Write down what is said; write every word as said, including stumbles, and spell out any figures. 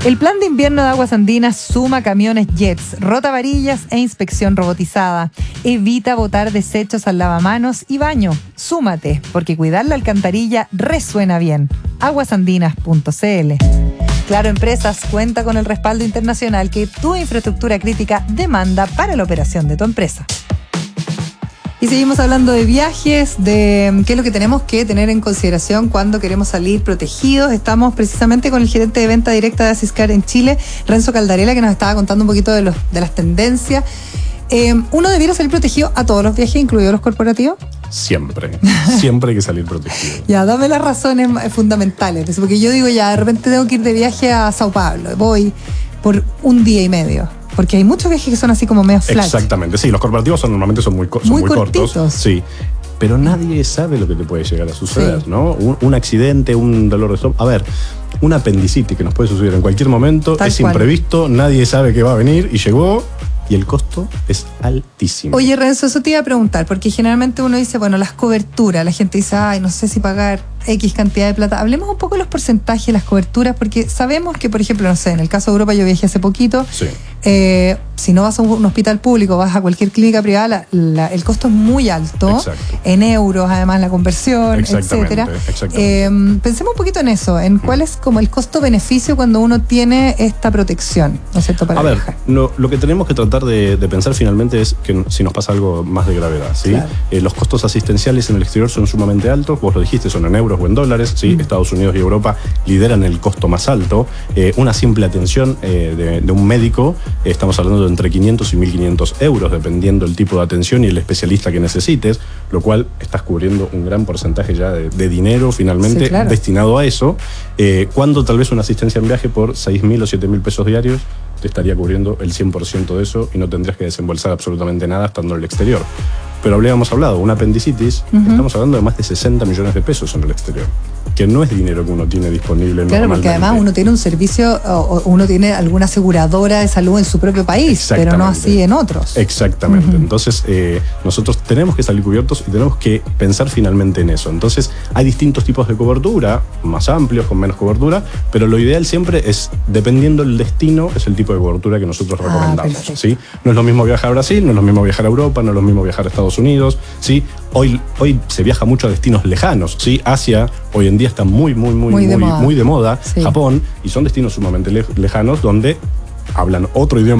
El plan de invierno de Aguas Andinas suma camiones jets, rota varillas e inspección robotizada. Evita botar desechos al lavamanos y baño. Súmate, porque cuidar la alcantarilla resuena bien. aguasandinas punto c l. Claro Empresas cuenta con el respaldo internacional que tu infraestructura crítica demanda para la operación de tu empresa. Y seguimos hablando de viajes, de qué es lo que tenemos que tener en consideración cuando queremos salir protegidos. Estamos precisamente con el gerente de venta directa de Asiscar en Chile, Renzo Caldarela, que nos estaba contando un poquito de, los, de las tendencias. Eh, ¿Uno debiera salir protegido a todos los viajes, incluidos los corporativos? Siempre, siempre hay que salir protegido. Ya, dame las razones fundamentales, porque yo digo ya, de repente tengo que ir de viaje a Sao Paulo, voy por un día y medio. Porque hay muchos viajes que son así como medio flash. Exactamente, sí, los corporativos son, normalmente son muy, son muy, muy cortitos. cortos. Sí, pero nadie sabe lo que te puede llegar a suceder, sí. ¿no? Un, un accidente, un dolor de estómago. A ver, una apendicitis que nos puede suceder en cualquier momento, Tal es cual. imprevisto, nadie sabe que va a venir y llegó. Y el costo es altísimo. Oye, Renzo, eso te iba a preguntar, porque generalmente uno dice, bueno, las coberturas, la gente dice, ay, no sé si pagar X cantidad de plata. Hablemos un poco de los porcentajes de las coberturas, porque sabemos que, por ejemplo, no sé, en el caso de Europa yo viajé hace poquito, sí. eh, si no vas a un hospital público, vas a cualquier clínica privada, la, la, el costo es muy alto, Exacto. en euros, además la conversión, etcétera. Eh, pensemos un poquito en eso, en cuál es como el costo-beneficio cuando uno tiene esta protección, ¿no es cierto? Para a ver, viajar. No, lo que tenemos que tratar de, de pensar finalmente es que si nos pasa algo más de gravedad, ¿sí? Claro. Eh, los costos asistenciales en el exterior son sumamente altos, vos lo dijiste, son en euros o en dólares, ¿sí? Mm. Estados Unidos y Europa lideran el costo más alto. Eh, una simple atención eh, de, de un médico, eh, estamos hablando de entre quinientos y mil quinientos euros, dependiendo del tipo de atención y el especialista que necesites, lo cual estás cubriendo un gran porcentaje ya de, de dinero finalmente sí, claro. destinado a eso, eh, cuando tal vez una asistencia en viaje por seis mil o siete mil pesos diarios te estaría cubriendo el cien por ciento de eso y no tendrías que desembolsar absolutamente nada estando en el exterior. Pero habíamos hablado, una apendicitis, uh-huh. estamos hablando de más de sesenta millones de pesos en el exterior, que no es dinero que uno tiene disponible claro, normalmente. Porque además uno tiene un servicio, o uno tiene alguna aseguradora de salud en su propio país, pero no así en otros. Exactamente. Uh-huh. Entonces, eh, nosotros tenemos que salir cubiertos y tenemos que pensar finalmente en eso. Entonces, hay distintos tipos de cobertura, más amplios, con menos cobertura, pero lo ideal siempre es, dependiendo del destino, es el tipo de cobertura que nosotros ah, recomendamos. ¿Sí? No es lo mismo viajar a Brasil, no es lo mismo viajar a Europa, no es lo mismo viajar a Estados Unidos, ¿sí? Hoy, hoy se viaja mucho a destinos lejanos, ¿sí? Asia hoy en día está muy, muy, muy, muy, muy de moda, muy de moda. Sí. Japón, y son destinos sumamente le- lejanos donde hablan otro idioma